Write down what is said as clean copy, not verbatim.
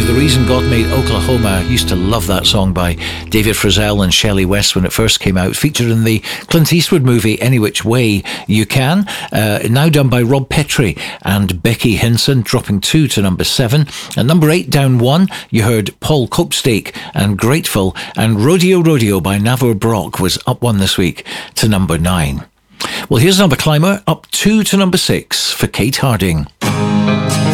The Reason God Made Oklahoma. I used to love that song by David Frizzell and Shelley West when it first came out. Featured in the Clint Eastwood movie Any Which Way You Can. Now done by Rob Petrie and Becky Hinson, dropping 2 to number 7. At number 8, down 1, you heard Paul Copestake and Grateful. And Rodeo Rodeo by Navor Brock was up 1 this week to number 9. Well, here's another climber, up 2 to number 6 for Kate Harding.